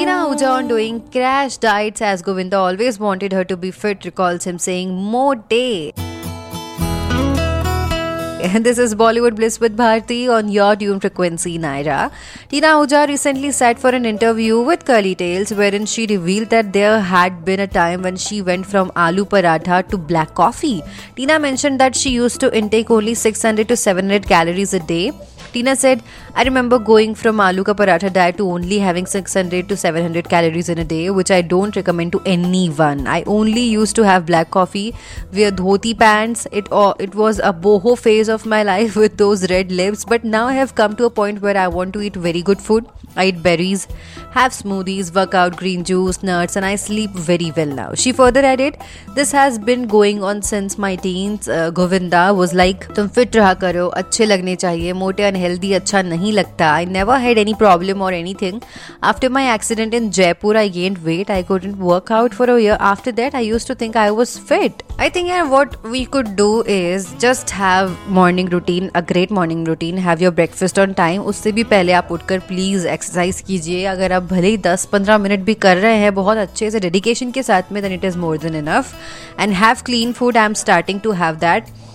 Tina Ahuja on doing crash diets as Govinda always wanted her to be fit recalls him saying more day. And this is Bollywood Bliss with Bharti on your tune frequency, Naira. Tina Ahuja recently sat for an interview with Curly Tales wherein she revealed that there had been a time when she went from aloo paratha to black coffee. Tina mentioned that she used to intake only 600 to 700 calories a day. Tina said, I remember going from aloo ka paratha diet to only having 600 to 700 calories in a day, which I don't recommend to anyone. I only used to have black coffee, wear dhoti pants. It was a boho phase of my life with those red lips, but now I have come to a point where I want to eat very good food. I eat berries, have smoothies, work out, green juice, nuts, and I sleep very well now. She further added, this has been going on since my teens. Govinda was like, तुम fit रहा करो, अच्छे लगने चाहिए, मोटे unhealthy अच्छा नहीं लगता. I never had any problem or anything. After my accident in Jaipur, I gained weight. I couldn't work out for a year. After that, I used to think I was fit. I think what we could do is just have morning routine, a great morning routine. Have your breakfast on time. उससे भी पहले आप उठकर please exercise कीजिए. अगर आप भले ही 10-15 minute भी कर रहे हैं बहुत अच्छे से डेडिकेशन के साथ में, then it is more than enough. And have clean food. I am starting to have that.